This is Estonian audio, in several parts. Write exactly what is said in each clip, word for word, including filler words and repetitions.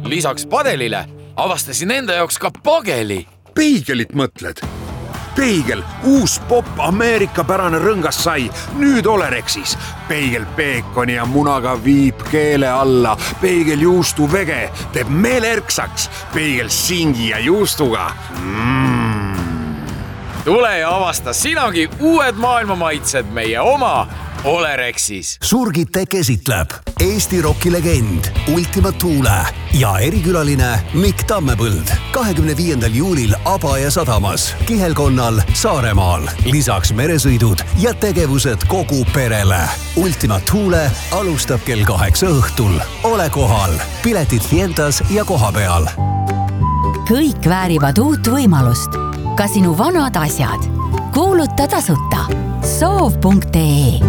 Lisaks padelile avastasin enda jaoks ka pageli. Peigelit mõtled? Peigel, uus popp Ameerika-pärane rõngas sai, nüüd Olerexis. Peigel peekoni ja munaga viib keele alla. Peigel juustu vege teeb meele erksaks. Peigel singi ja juustuga. Mm. Tule ja avasta sinagi uued maailma maitsed meie oma Olerexis. Surgite käsitleb Eesti rokilegend Ultima Thule ja erikülaline Mikk Tammepõld kahekümne viiendal juulil Abaja sadamas, Kihelkonnal, Saaremaal. Lisaks meresõidud ja tegevused kogu perele. Ultima Thule alustab kell kaheksa õhtul. Ole kohal. Piletid Fientas ja koha peal. Kõik väärivad uut võimalust. Ka sinu vanad asjad. Kuuluta tasuta. soov punkt ee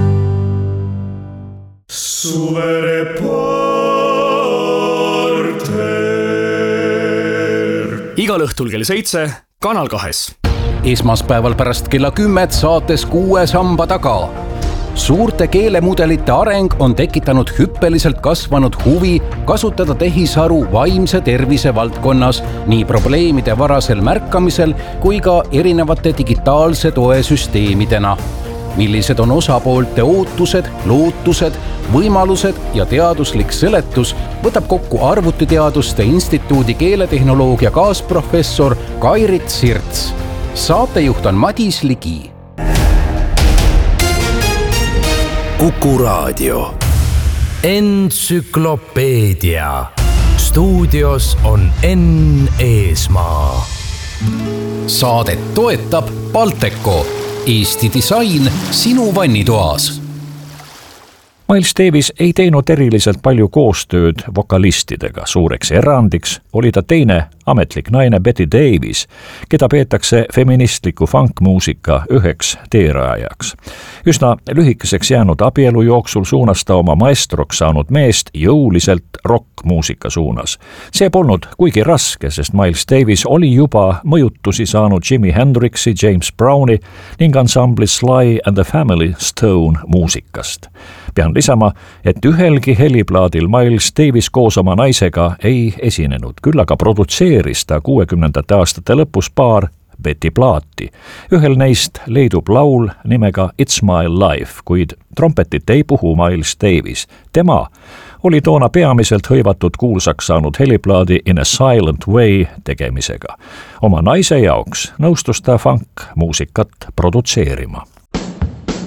Suvereporter. Igal õhtul kell seitse Kanal kahes. Esmaspäeval pärast kella kümmet saates Kuue samba taga. Suurte keelemudelite areng on tekitanud hüppeliselt kasvanud huvi kasutada tehisaru vaimse tervise valdkonnas nii probleemide varasel märkamisel kui ka erinevate digitaalse toe süsteemidena. Millised on osapoolte ootused, lootused, võimalused ja teaduslik seletus, võtab kokku Arvutiteaduste Instituudi keeletehnoloogia kaasprofessor Kairit Sirts. Saatejuht on Madis Ligi. Kuku Raadio. Entsüklopeedia. Stuudios on Enn Eesmaa. Saadet toetab Balteco. Eesti disain sinu vannitoas. Miles Davis ei teinud eriliselt palju koostööd vokalistidega. Suureks erandiks oli ta teine ametlik naine Betty Davis, keda peetakse feministliku funkmuusika üheks teerajaks. Üsna lühikeseks jäänud abielu jooksul suunas ta oma maestroks saanud meest jõuliselt rockmuusika suunas. See polnud kuigi raske, sest Miles Davis oli juba mõjutusi saanud Jimi Hendrixi, James Browni ning ansambli Sly and the Family Stone muusikast. Pean lisama, et ühelgi heliplaadil Miles Davis koos oma naisega ei esinenud, küll aga produtseeris ta kuuekümnendate aastate lõpus paar Betty plaati. Ühel neist leidub laul nimega It's My Life, kuid trompetit ei puhu Miles Davis. Tema oli toona peamiselt hõivatud kuulsaks saanud heliplaadi In a Silent Way tegemisega. Oma naise jaoks nõustus ta funk muusikat produtseerima.